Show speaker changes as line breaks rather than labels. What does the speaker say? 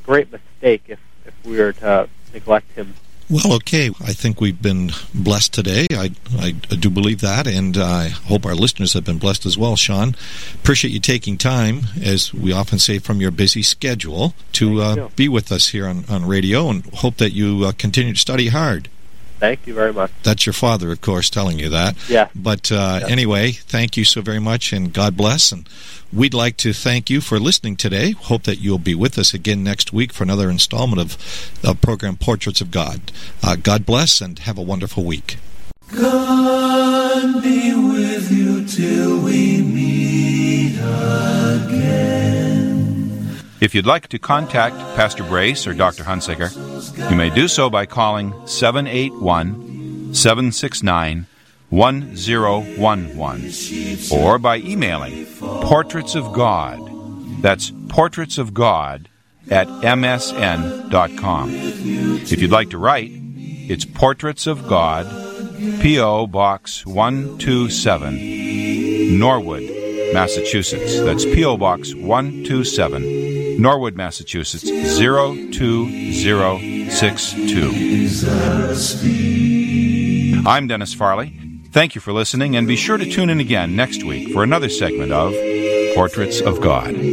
great mistake if we were to neglect him.
Well, okay. I think we've been blessed today. I do believe that, and I hope our listeners have been blessed as well, Sean. Appreciate you taking time, as we often say, from your busy schedule to be with us here on radio, and hope that you continue to study hard.
Thank you very much.
That's your father, of course, telling you that.
Yeah.
But anyway, thank you so very much, and God bless. And we'd like to thank you for listening today. Hope that you'll be with us again next week for another installment of the program Portraits of God. God bless, and have a wonderful week.
God be with you till we meet again.
If you'd like to contact Pastor Brace or Dr. Hunsaker, you may do so by calling 781-769-1011 or by emailing Portraits of God. That's Portraits of God at msn.com. If you'd like to write, it's Portraits of God, P.O. Box 127, Norwood, Massachusetts. That's P.O. Box 127, Norwood, Massachusetts, 02062. I'm Dennis Farley. Thank you for listening, and be sure to tune in again next week for another segment of Portraits of God.